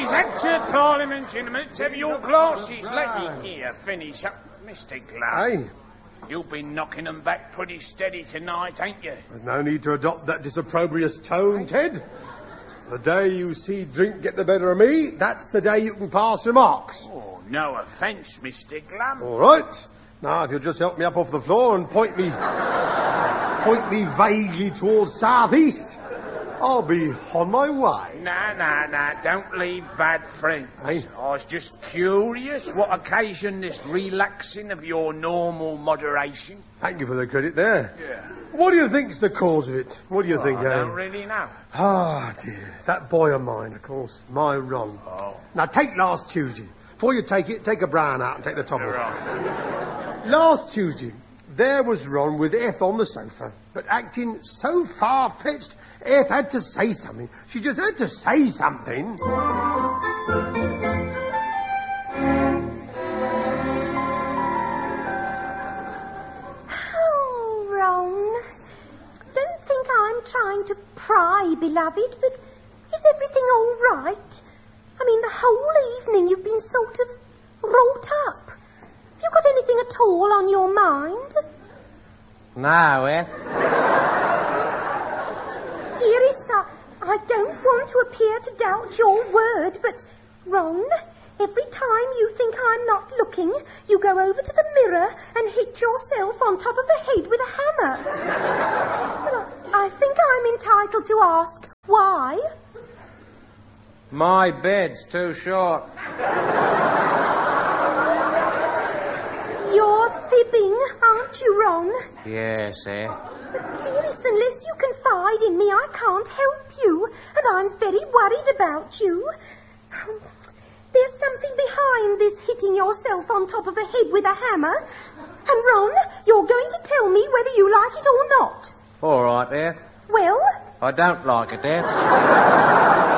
His Act of Parliament, gentlemen. Have your glasses. Let me here finish up. Mr. Glum. Hey? You've been knocking them back pretty steady tonight, ain't you? There's no need to adopt that disopprobrious tone, Ted. The day you see drink get the better of me, that's the day you can pass remarks. Oh, no offence, Mr. Glum. All right. Now, if you'll just help me up off the floor and point me vaguely towards southeast, I'll be on my way. Nah. Don't leave bad friends. Hey? I was just curious what occasioned this relaxing of your normal moderation. Thank you for the credit there. Yeah. What do you think's the cause of it? What do you think, I don't really know. Ah, dear. That boy of mine, of course. My Ron. Oh. Now, take last Tuesday. Before you take it, take a brown out and take the top off. Right. Last Tuesday, there was Ron with Eth on the sofa, but acting so far-fetched, Eth had to say something. She just had to say something. Oh, Ron. Don't think I'm trying to pry, beloved, but is everything all right? I mean, the whole evening you've been sort of wrought up. Have you got anything at all on your mind? No, Eth. Dearest, I don't want to appear to doubt your word, but, Ron, every time you think I'm not looking, you go over to the mirror and hit yourself on top of the head with a hammer. Well, I think I'm entitled to ask why. My bed's too short. You're fibbing, aren't you, Ron? Yes, Eth. But dearest, unless you confide in me, I can't help you, and I'm very worried about you. There's something behind this hitting yourself on top of the head with a hammer. And, Ron, you're going to tell me whether you like it or not. All right, Eth. Well? I don't like it, Eth.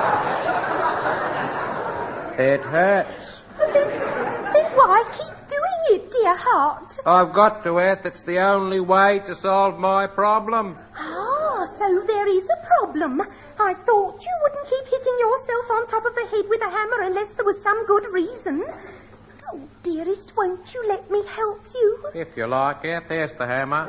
It hurts. Then why keep doing it, dear heart? I've got to, Eth. It's the only way to solve my problem. Ah, so there is a problem. I thought you wouldn't keep hitting yourself on top of the head with a hammer unless there was some good reason. Oh, dearest, won't you let me help you? If you like, Eth, there's the hammer.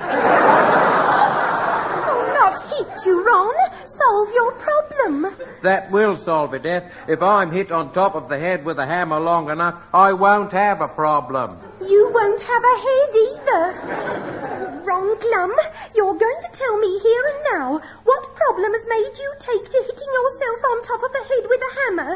Oh, not hit you, Ron. Solve your problem. That will solve it, Eth. If I'm hit on top of the head with a hammer long enough, I won't have a problem. You won't have a head either. Ron Glum, you're going to tell me here and now what problem has made you take to hitting yourself on top of the head with a hammer.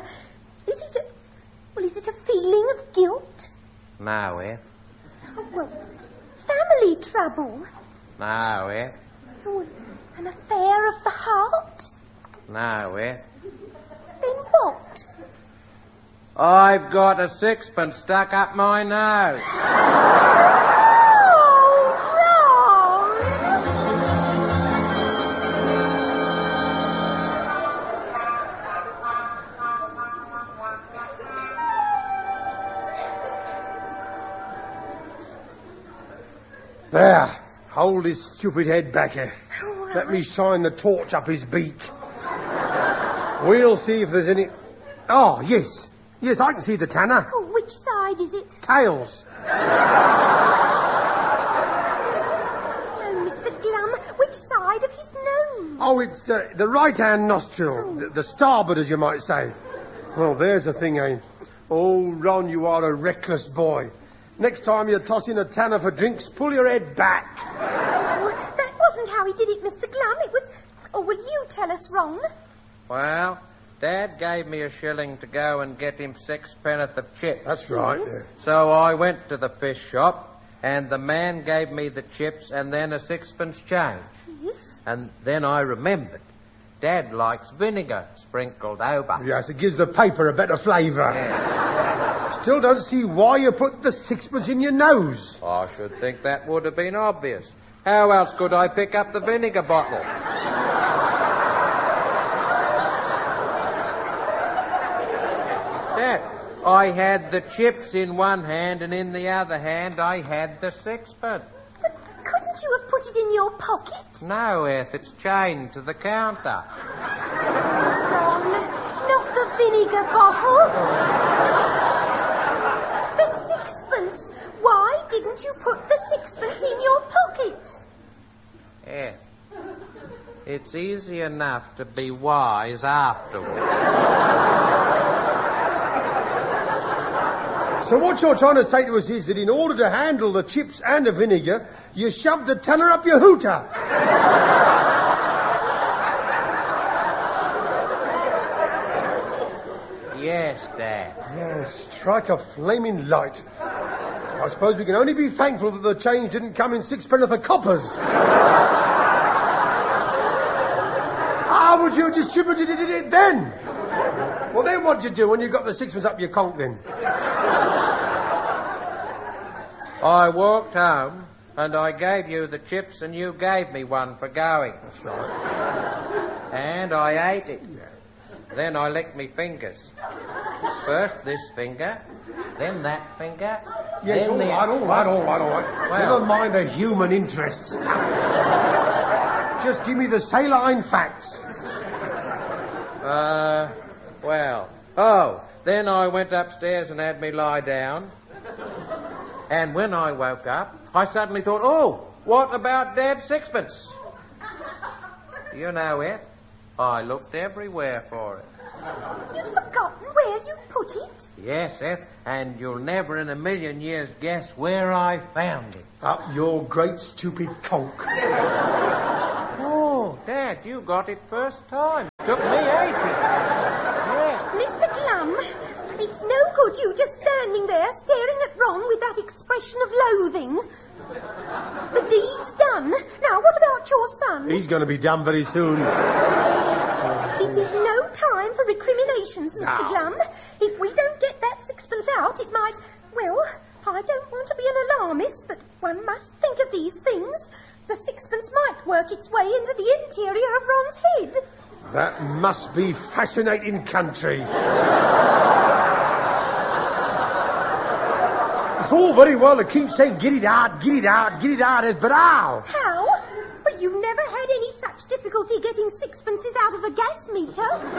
Is it a feeling of guilt? No, Eth. Oh, well, family trouble? No, Eth. Oh, an affair of the heart? No, Eth. Then what? I've got a sixpence stuck up my nose. There. Hold his stupid head back here. Oh, Let me shine the torch up his beak. We'll see if there's any... Oh, yes. Yes, I can see the tanner. Oh, which side is it? Tails. Oh, Mr. Glum, which side of his nose? Oh, it's the right-hand nostril. The starboard, as you might say. Well, there's the thing, eh? Oh, Ron, you are a reckless boy. Next time you're tossing a tanner for drinks, pull your head back. Oh, that wasn't how he did it, Mr. Glum. It was... Oh, will you tell us, Ron? Well, Dad gave me a shilling to go and get him 6 pence of chips. That's right. Yes. Yeah. So I went to the fish shop, and the man gave me the chips and then a 6 pence change. Yes. And then I remembered. Dad likes vinegar sprinkled over. Yes, it gives the paper a better flavour. Yes. Still don't see why you put the 6 pence in your nose. I should think that would have been obvious. How else could I pick up the vinegar bottle? Dad, I had the chips in one hand and in the other hand I had the 6 pence. But couldn't you have put it in your pocket? No, Eth, it's chained to the counter. Ron, not the vinegar bottle. The sixpence. Why didn't you put the sixpence in your pocket? Yeah. It's easy enough to be wise afterwards. So what you're trying to say to us is that in order to handle the chips and the vinegar, you shoved the tenner up your hooter. Yes, Dad. Yes, strike a flaming light. I suppose we can only be thankful that the change didn't come in sixpennyworth of coppers. How would you have distributed it then? Well, then what'd you do when you got the sixpence up your conch then? I walked home and I gave you the chips and you gave me one for going. That's right. And I ate it. Then I licked me fingers. First this finger, then that finger. Yes, then all right. Well, Never mind the human interest stuff. Just give me the saline facts. Then I went upstairs and had me lie down. And when I woke up, I suddenly thought, oh, what about Dad's sixpence? You know it. I looked everywhere for it. You'd forgotten where you put it? Yes, Eth, and you'll never in a million years guess where I found it. Up your great stupid conch. Oh, Dad, you got it first time. Took me ages. Yes. Mr. Glum, it's no good you just standing there staring at Ron with that expression of loathing. The deed's done. Now, what about your son? He's going to be done very soon. This is no time for recriminations, Mr. Glum. If we don't get that sixpence out, it might... Well, I don't want to be an alarmist, but one must think of these things. The sixpence might work its way into the interior of Ron's head. That must be fascinating country. It's all very well to keep saying, get it out, but how? How? Well, you never had any such difficulty getting sixpences out of a gas meter.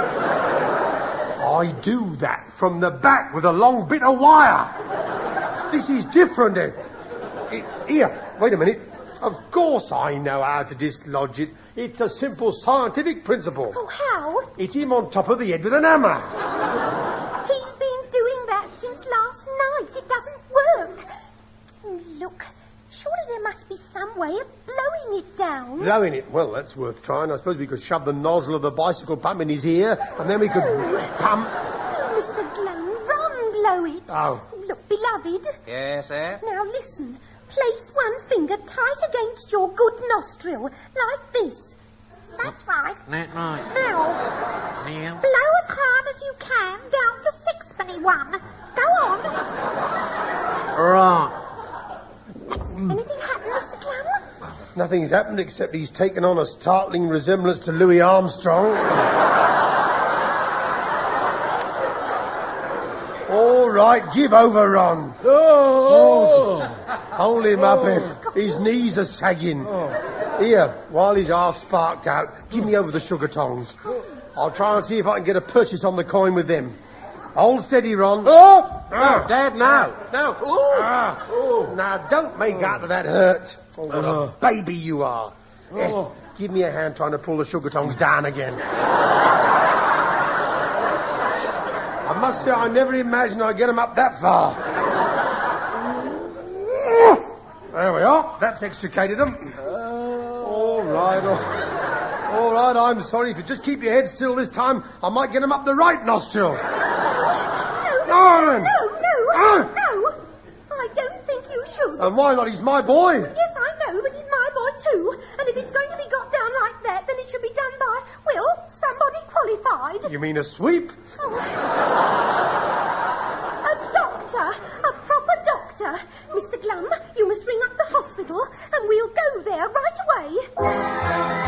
I do that from the back with a long bit of wire. This is different, Ed. Here, wait a minute. Of course I know how to dislodge it. It's a simple scientific principle. Oh, how? Hit him on top of the head with an hammer. He's been doing that since last night. It doesn't work. Look, surely there must be some way of blowing it down. Blowing it? Well, that's worth trying. I suppose we could shove the nozzle of the bicycle pump in his ear, and then we could pump... Oh, Mr. Glum, Ron, blow it. Oh. Look, beloved. Yes, Eth? Now listen. Place one finger tight against your good nostril, like this. That's right. That's right. Now, blow as hard as you can down the sixpenny one. Go on. Right. Anything happen, Mr. Glum? Nothing's happened except he's taken on a startling resemblance to Louis Armstrong. All right, give over, Ron. Oh! Hold him up, his knees are sagging. Here, while he's half sparked out, give me over the sugar tongs. I'll try and see if I can get a purchase on the coin with them. Hold steady, Ron. Dad, no. No. Now, don't make out that that hurt. Oh, what a baby you are. Give me a hand trying to pull the sugar tongs down again. I must say, I never imagined I'd get them up that far. There we are. That's extricated them. All right, I'm sorry. If you just keep your head still this time, I might get them up the right nostril. No. I don't think you should. And why not? He's my boy. Yes, I know, but he's my boy too. And if it's going to be got down like that, then it should be done by, well, somebody qualified. You mean a sweep? Oh. A doctor. A proper doctor. Mr. Glum, you must ring up the hospital and we'll go there right away.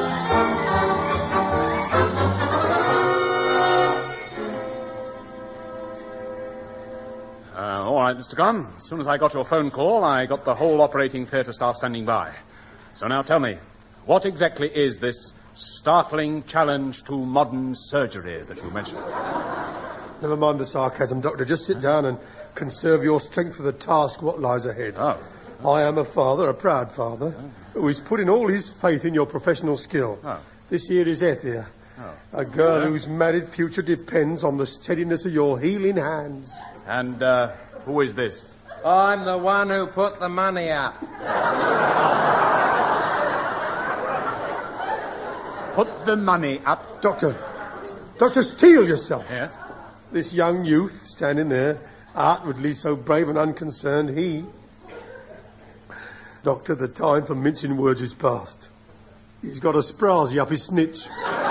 All right, Mr. Glum. As soon as I got your phone call, I got the whole operating theatre staff standing by. So now tell me, what exactly is this startling challenge to modern surgery that you mentioned. Never mind the sarcasm, Doctor. Just sit down and conserve your strength for the task what lies ahead. Oh. I am a father, a proud father, who is putting all his faith in your professional skill. Oh. This here is Ethia, a girl whose married future depends on the steadiness of your healing hands. And who is this? I'm the one who put the money up. Put the money up. Doctor, steel yourself. Yes? This young youth standing there, outwardly so brave and unconcerned, Doctor, the time for mincing words is past. He's got a sprazy up his snitch.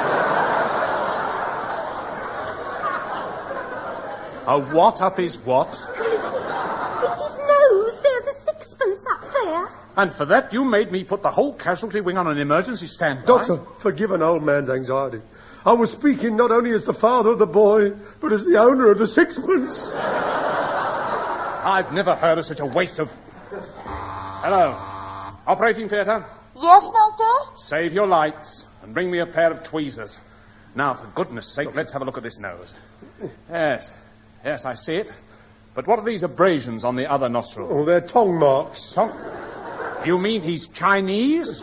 A what up his what? It's his nose. There's a sixpence up there. And for that you made me put the whole casualty wing on an emergency standby? Doctor, forgive an old man's anxiety. I was speaking not only as the father of the boy, but as the owner of the sixpence. I've never heard of such a waste of... Hello. Operating theatre? Yes, Doctor? Save your lights and bring me a pair of tweezers. Now, for goodness sake, let's have a look at this nose. Yes, I see it. But what are these abrasions on the other nostril? Oh, they're tongue marks. Tongue? You mean he's Chinese?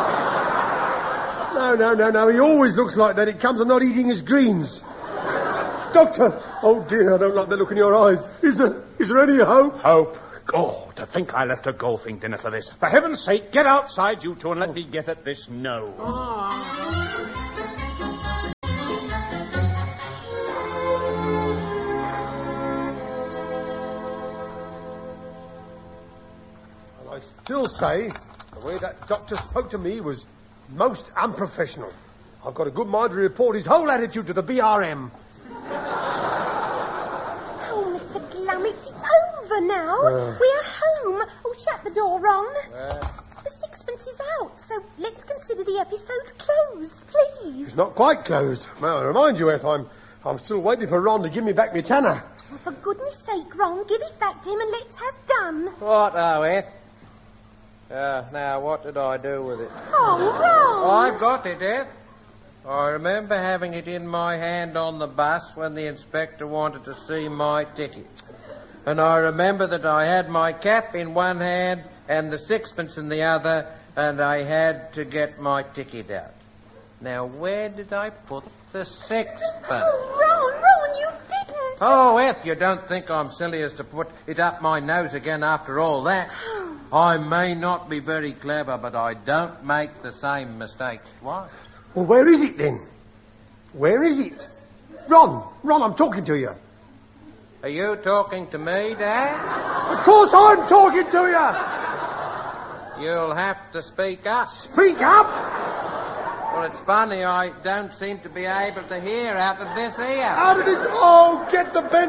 No. He always looks like that. It comes of not eating his greens. Doctor! Oh, dear, I don't like the look in your eyes. Is there any hope? Hope? Oh, to think I left a golfing dinner for this. For heaven's sake, get outside, you two, and let me get at this nose. Well, I still say the way that doctor spoke to me was most unprofessional. I've got a good mind to report his whole attitude to the BRM. Oh, Mr. Glummit, it's over now. We're home. Oh, shut the door, Ron. The sixpence is out, so let's consider the episode closed, please. It's not quite closed. May I remind you, Eth, I'm still waiting for Ron to give me back my tanner. Well, for goodness sake, Ron, give it back to him and let's have done. What, Eth? Now, what did I do with it? Oh, Ron! I've got it, Eth. I remember having it in my hand on the bus when the inspector wanted to see my ticket. And I remember that I had my cap in one hand and the sixpence in the other, and I had to get my ticket out. Now, where did I put the sixpence? Oh, Ron, you didn't. Oh, Eth, you don't think I'm silly as to put it up my nose again after all that? I may not be very clever, but I don't make the same mistakes twice. Well, where is it then? Where is it? Ron, I'm talking to you. Are you talking to me, Dad? Of course I'm talking to you. You'll have to speak up. Speak up? Well, it's funny, I don't seem to be able to hear out of this ear. Out of this... Oh, get the bench.